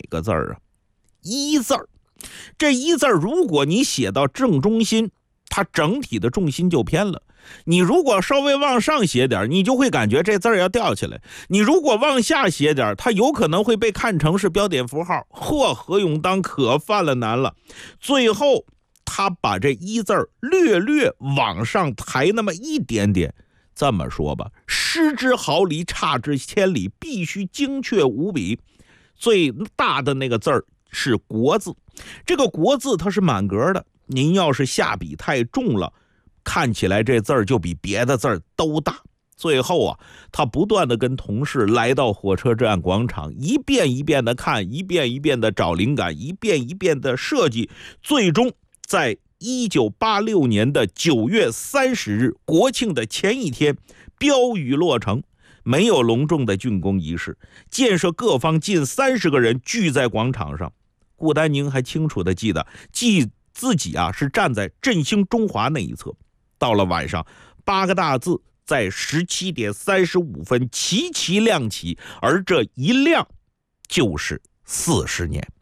个字儿啊？一字儿。这一字儿，如果你写到正中心，它整体的重心就偏了。你如果稍微往上写点，你就会感觉这字儿要掉起来。你如果往下写点，它有可能会被看成是标点符号。何永当可犯了难了。最后他把这一字儿略往上抬那么一点点。这么说吧，失之毫厘，差之千里，必须精确无比。最大的那个字儿是国字，这个国字它是满格的，您要是下笔太重了，看起来这字儿就比别的字儿都大。最后啊，他不断的跟同事来到火车站广场，一遍一遍的看，一遍一遍的找灵感，一遍一遍的设计，最终在1986年的9月30日国庆的前一天，标语落成。没有隆重的竣工仪式，建设各方近30个人聚在广场上。顾丹宁还清楚地记得，自己是站在振兴中华那一侧。到了晚上，8个大字在17点35分齐齐亮起，而这一亮就是40年。